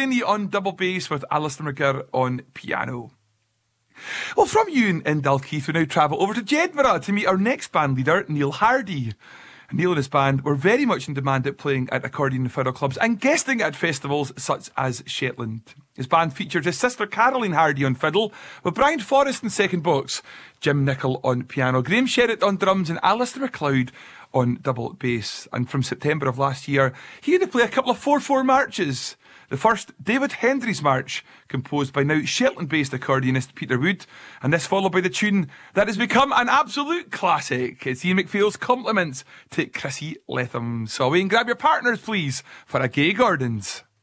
Delaney on double bass with Alistair McGirr on piano. Well, from you in Dalkeith, we now travel over to Jedburgh to meet our next band leader, Neil Hardy. Neil and his band were very much in demand at playing at accordion and fiddle clubs and guesting at festivals such as Shetland. His band featured his sister Caroline Hardy on fiddle, with Brian Forrest in second box, Jim Nichol on piano, Graham Sherritt on drums and Alistair MacLeod on double bass. And from September of last year, he had to play a couple of 4/4 marches. The first, David Hendry's March, composed by now Shetland-based accordionist Peter Wood, and this followed by the tune that has become an absolute classic. It's Ian McPhail's Compliments to Chrissy Letham. So away and grab your partners, please, for a Gay Gordons.